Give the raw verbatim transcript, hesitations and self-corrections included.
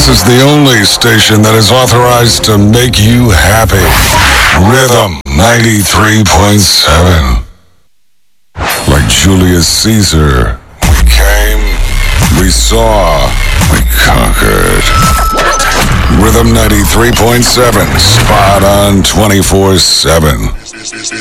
This is the only station that is authorized to make you happy. Rhythm ninety-three point seven. Like Julius Caesar, we came, we saw, we conquered. Rhythm ninety-three point seven, spot on twenty-four seven.